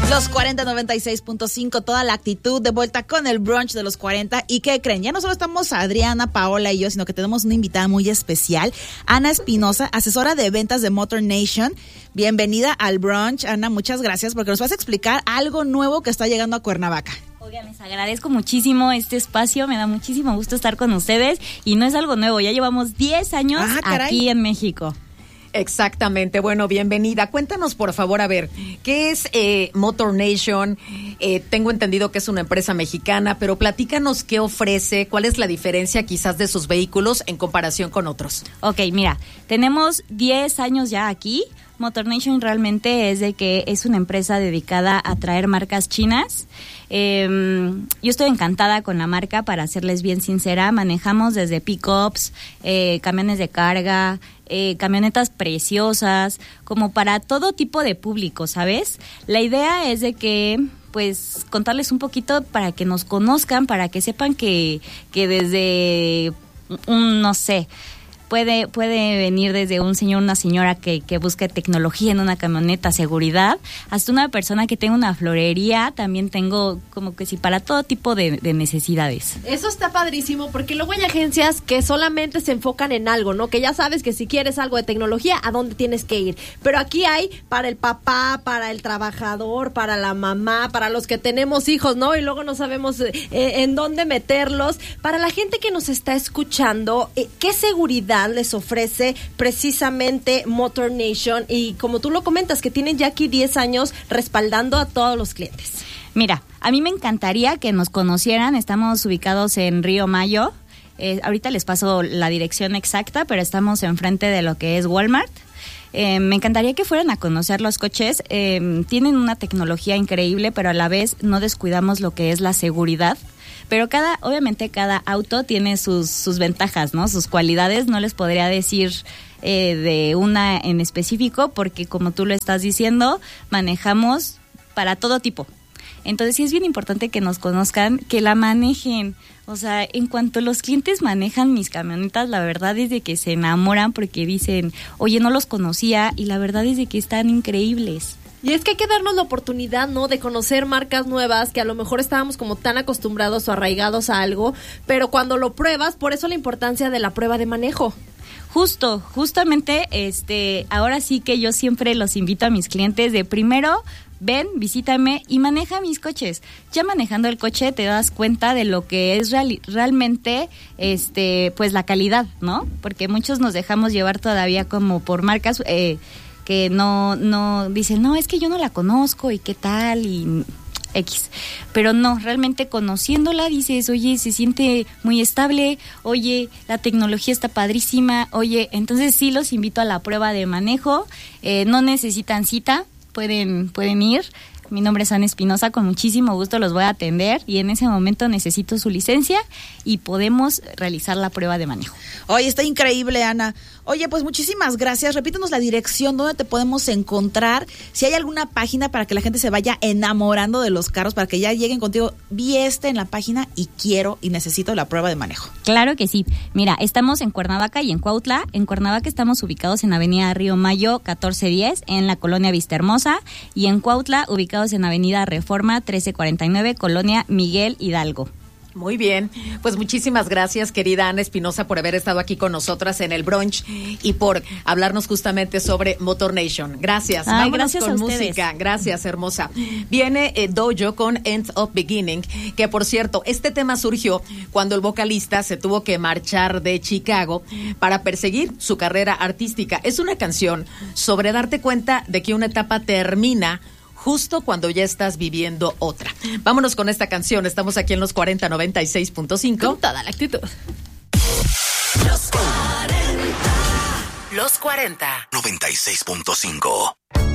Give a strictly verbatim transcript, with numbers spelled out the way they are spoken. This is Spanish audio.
Los cuarenta noventa y seis punto cinco, toda la actitud de vuelta con el brunch de los cuarenta. ¿Y qué creen? Ya no solo estamos Adriana, Paola y yo, sino que tenemos una invitada muy especial, Ana Espinosa, asesora de ventas de Motor Nation. Bienvenida al brunch, Ana, muchas gracias porque nos vas a explicar algo nuevo que está llegando a Cuernavaca. Oigan, les agradezco muchísimo este espacio, me da muchísimo gusto estar con ustedes y no es algo nuevo, ya llevamos diez años ah, aquí en México. Exactamente, bueno, bienvenida. Cuéntanos, por favor, a ver, ¿qué es eh, Motor Nation? Eh, tengo entendido que es una empresa mexicana, pero platícanos qué ofrece, cuál es la diferencia quizás de sus vehículos en comparación con otros. Ok, mira, tenemos diez años ya aquí. Motor Nation realmente es de que es una empresa dedicada a traer marcas chinas. Eh, yo estoy encantada con la marca, para serles bien sincera. Manejamos desde pickups, eh, camiones de carga, eh, camionetas preciosas, como para todo tipo de público, ¿sabes? La idea es de que, pues, contarles un poquito para que nos conozcan, para que sepan que, que desde un, no sé... Puede, puede venir desde un señor, una señora que, que busque tecnología en una camioneta, seguridad, hasta una persona que tenga una florería. También tengo como que sí, para todo tipo de, de necesidades. Eso está padrísimo, porque luego hay agencias que solamente se enfocan en algo, ¿no? Que ya sabes que si quieres algo de tecnología, ¿a dónde tienes que ir? Pero aquí hay para el papá, para el trabajador, para la mamá, para los que tenemos hijos, ¿no? Y luego no sabemos eh, en dónde meterlos. Para la gente que nos está escuchando, eh, ¿qué seguridad les ofrece precisamente Motor Nation? Y como tú lo comentas, que tienen ya aquí diez años respaldando a todos los clientes. Mira, a mí me encantaría que nos conocieran. Estamos ubicados en Río Mayo. Eh, ahorita les paso la dirección exacta, pero estamos enfrente de lo que es Walmart. Eh, me encantaría que fueran a conocer los coches. Eh, tienen una tecnología increíble, pero a la vez no descuidamos lo que es la seguridad. Pero cada, obviamente cada auto tiene sus, sus ventajas, ¿no? Sus cualidades. No les podría decir eh, de una en específico, porque como tú lo estás diciendo, manejamos para todo tipo. Entonces sí es bien importante que nos conozcan, que la manejen. O sea, en cuanto los clientes manejan mis camionetas, la verdad es de que se enamoran porque dicen, oye, no los conocía, y la verdad es de que están increíbles. Y es que hay que darnos la oportunidad, ¿no? De conocer marcas nuevas que a lo mejor estábamos como tan acostumbrados o arraigados a algo, pero cuando lo pruebas, por eso la importancia de la prueba de manejo. Justo, justamente, este, ahora sí que yo siempre los invito a mis clientes de primero, ven, visítame y maneja mis coches. Ya manejando el coche te das cuenta de lo que es real, realmente, este, pues la calidad, ¿no? Porque muchos nos dejamos llevar todavía como por marcas, eh, que no, no, dicen, no, es que yo no la conozco y qué tal y X. Pero no, realmente conociéndola dices, oye, se siente muy estable, oye, la tecnología está padrísima, oye, entonces sí los invito a la prueba de manejo. Eh, no necesitan cita, pueden, pueden ir. Mi nombre es Ana Espinosa, con muchísimo gusto los voy a atender y en ese momento necesito su licencia y podemos realizar la prueba de manejo. Oye, está increíble, Ana. Oye, pues muchísimas gracias. Repítanos la dirección, dónde te podemos encontrar, si hay alguna página para que la gente se vaya enamorando de los carros, para que ya lleguen contigo, vi este en la página y quiero y necesito la prueba de manejo. Claro que sí. Mira, estamos en Cuernavaca y en Cuautla. En Cuernavaca estamos ubicados en Avenida Río Mayo catorce diez, en la colonia Vista Hermosa, y en Cuautla ubicados en Avenida Reforma trece cuarenta y nueve, colonia Miguel Hidalgo. Muy bien, pues muchísimas gracias, querida Ana Espinosa, por haber estado aquí con nosotras en el brunch y por hablarnos justamente sobre Motor Nation. Gracias. Ay, Vámonos gracias con a música. Gracias, hermosa. Viene eh, Dojo con End of Beginning, que por cierto, este tema surgió cuando el vocalista se tuvo que marchar de Chicago para perseguir su carrera artística. Es una canción sobre darte cuenta de que una etapa termina justo cuando ya estás viviendo otra. Vámonos con esta canción. Estamos aquí en los cuarenta noventa y seis punto cinco. Con toda la actitud. Los cuarenta. Los cuarenta. noventa y seis punto cinco.